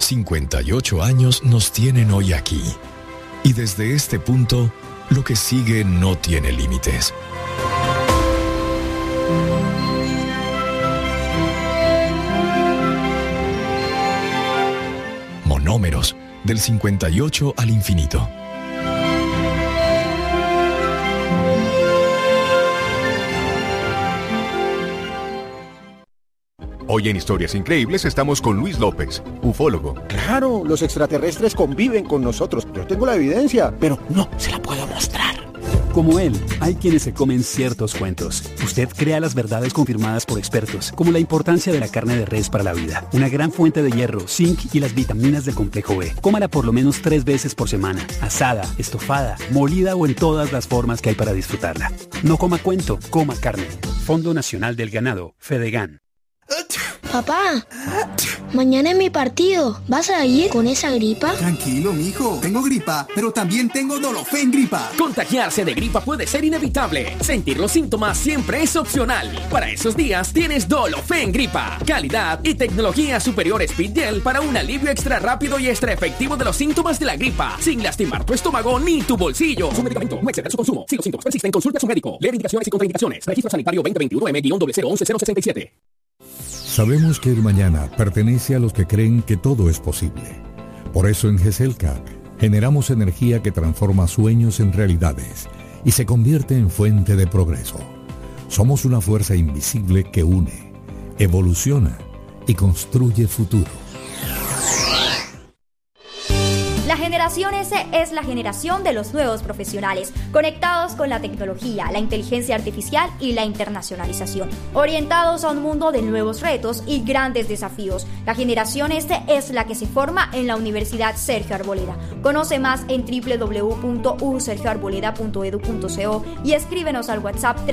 58 años nos tienen hoy aquí. Y desde este punto, lo que sigue no tiene límites. Monómeros, del 58 al infinito. Hoy en Historias Increíbles estamos con Luis López, ufólogo. Claro, los extraterrestres conviven con nosotros. Yo tengo la evidencia, pero no se la puedo mostrar. Como él, hay quienes se comen ciertos cuentos. Usted crea las verdades confirmadas por expertos, como la importancia de la carne de res para la vida, una gran fuente de hierro, zinc y las vitaminas del complejo B. Cómala por lo menos 3 veces por semana, asada, estofada, molida o en todas las formas que hay para disfrutarla. No coma cuento, coma carne. Fondo Nacional del Ganado, Fedegan. Papá, mañana es mi partido. ¿Vas a ir con esa gripa? Tranquilo, mijo. Tengo gripa, pero también tengo Dolofen gripa. Contagiarse de gripa puede ser inevitable. Sentir los síntomas siempre es opcional. Para esos días tienes Dolofen gripa. Calidad y tecnología superior Speed Gel para un alivio extra rápido y extra efectivo de los síntomas de la gripa, sin lastimar tu estómago ni tu bolsillo. Su medicamento, no exceder su consumo. Si los síntomas persisten, consulte a su médico. Leer indicaciones y contraindicaciones. Registro sanitario 2021-M-011-067. Sabemos que el mañana pertenece a los que creen que todo es posible. Por eso en GESELCA generamos energía que transforma sueños en realidades y se convierte en fuente de progreso. Somos una fuerza invisible que une, evoluciona y construye futuro. La generación S es la generación de los nuevos profesionales, conectados con la tecnología, la inteligencia artificial y la internacionalización, orientados a un mundo de nuevos retos y grandes desafíos. La generación S es la que se forma en la Universidad Sergio Arboleda. Conoce más en www.usergioarboleda.edu.co y escríbenos al WhatsApp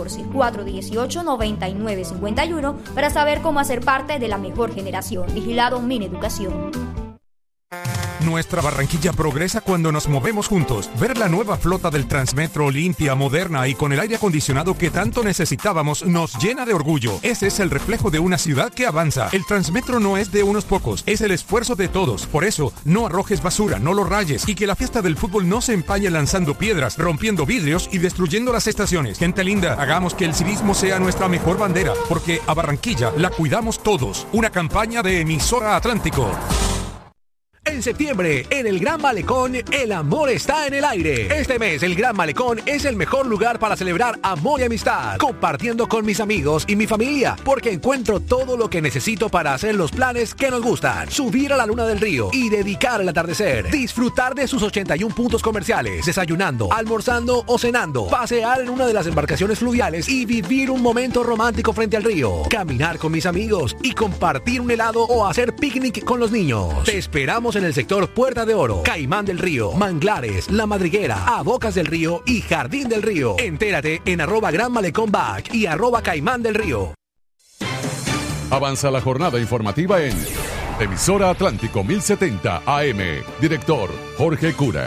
314-418-9951 para saber cómo hacer parte de la mejor generación. Vigilado Mineducación. Nuestra Barranquilla progresa cuando nos movemos juntos. Ver la nueva flota del Transmetro limpia, moderna y con el aire acondicionado que tanto necesitábamos nos llena de orgullo. Ese es el reflejo de una ciudad que avanza. El Transmetro no es de unos pocos, es el esfuerzo de todos. Por eso, no arrojes basura, no lo rayes y que la fiesta del fútbol no se empañe lanzando piedras, rompiendo vidrios y destruyendo las estaciones. Gente linda, hagamos que el civismo sea nuestra mejor bandera, porque a Barranquilla la cuidamos todos. Una campaña de Emisora Atlántico. En septiembre, en el Gran Malecón, el amor está en el aire. Este mes, el Gran Malecón es el mejor lugar para celebrar amor y amistad, compartiendo con mis amigos y mi familia, porque encuentro todo lo que necesito para hacer los planes que nos gustan. Subir a la luna del río y dedicar el atardecer. Disfrutar de sus 81 puntos comerciales, desayunando, almorzando o cenando. Pasear en una de las embarcaciones fluviales y vivir un momento romántico frente al río. Caminar con mis amigos y compartir un helado o hacer picnic con los niños. Te esperamos en el sector Puerta de Oro, Caimán del Río, Manglares, La Madriguera, A Bocas del Río y Jardín del Río. Entérate en @GranMalecónBack y @Caimán del Río. Avanza la jornada informativa en Emisora Atlántico 1070 AM. Director Jorge Cura.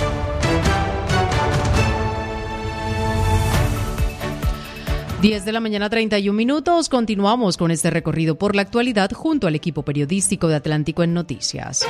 10 de la mañana, 31 minutos. Continuamos con este recorrido por la actualidad junto al equipo periodístico de Atlántico en Noticias.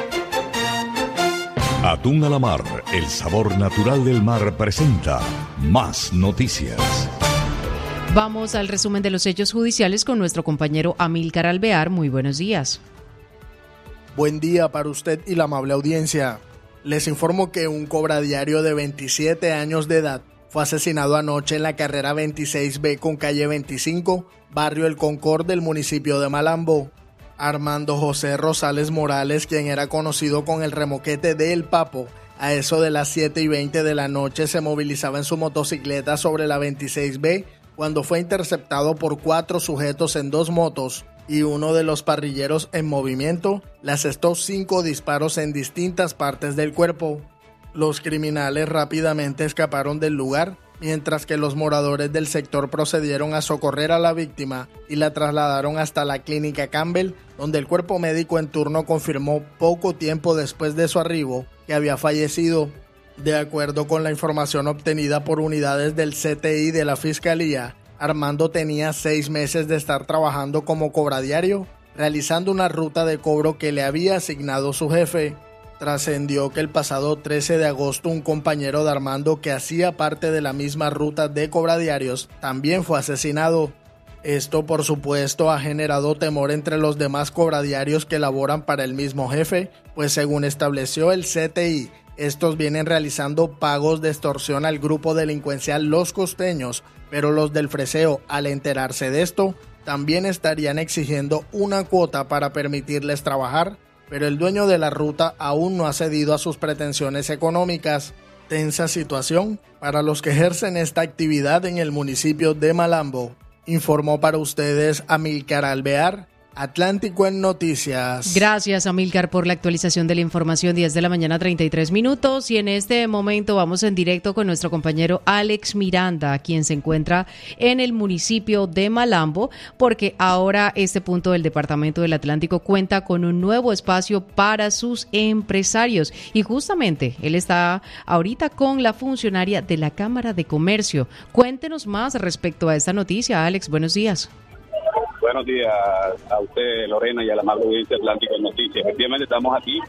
Atún a la mar, el sabor natural del mar presenta más noticias. Vamos al resumen de los hechos judiciales con nuestro compañero Amílcar Alvear. Muy buenos días. Buen día para usted y la amable audiencia. Les informo que un cobradiario de 27 años de edad fue asesinado anoche en la carrera 26B con calle 25, barrio El Concord del municipio de Malambo. Armando José Rosales Morales, quien era conocido con el remoquete de El Papo, a eso de las 7:20 de la noche se movilizaba en su motocicleta sobre la 26B cuando fue interceptado por 4 sujetos en 2 motos y uno de los parrilleros en movimiento le asestó 5 disparos en distintas partes del cuerpo. Los criminales rápidamente escaparon del lugar, mientras que los moradores del sector procedieron a socorrer a la víctima y la trasladaron hasta la clínica Campbell, donde el cuerpo médico en turno confirmó poco tiempo después de su arribo que había fallecido. De acuerdo con la información obtenida por unidades del CTI de la Fiscalía, Armando tenía 6 meses de estar trabajando como cobradiario, realizando una ruta de cobro que le había asignado su jefe. Trascendió que el pasado 13 de agosto un compañero de Armando que hacía parte de la misma ruta de cobradiarios también fue asesinado. Esto, por supuesto, ha generado temor entre los demás cobradiarios que laboran para el mismo jefe, pues según estableció el CTI, estos vienen realizando pagos de extorsión al grupo delincuencial Los Costeños, pero los del Freseo, al enterarse de esto, también estarían exigiendo una cuota para permitirles trabajar, pero el dueño de la ruta aún no ha cedido a sus pretensiones económicas. Tensa situación para los que ejercen esta actividad en el municipio de Malambo. Informó para ustedes Amílcar Alvear, Atlántico en Noticias. Gracias, Amílcar, por la actualización de la información. 10 de la mañana, 33 minutos. Y en este momento vamos en directo con nuestro compañero Alex Miranda, quien se encuentra en el municipio de Malambo, porque ahora este punto del Departamento del Atlántico cuenta con un nuevo espacio para sus empresarios. Y justamente él está ahorita con la funcionaria de la Cámara de Comercio. Cuéntenos más respecto a esta noticia, Alex. Buenos días. Buenos días a usted, Lorena, y a la amable audiencia Atlántico en Noticias. Efectivamente estamos aquí